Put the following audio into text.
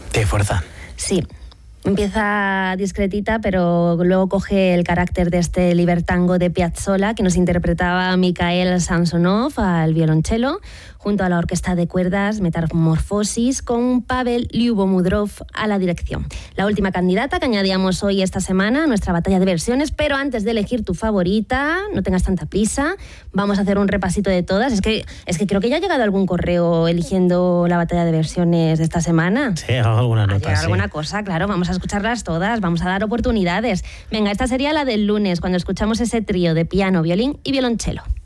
Qué fuerza. Sí. Empieza discretita, pero luego coge el carácter de este libertango de Piazzolla, que nos interpretaba Mikhail Samsonov al violonchelo, junto a la orquesta de cuerdas Metamorfosis, con Pavel Lyubomudrov a la dirección. La última candidata que añadíamos hoy esta semana a nuestra batalla de versiones, pero antes de elegir tu favorita, no tengas tanta prisa, vamos a hacer un repasito de todas. Es que creo que ya ha llegado algún correo eligiendo la batalla de versiones de esta semana. Sí, alguna nota, Ha llegado sí. alguna cosa, claro, vamos a escucharlas todas, vamos a dar oportunidades. Venga, esta sería la del lunes, cuando escuchamos ese trío de piano, violín y violonchelo.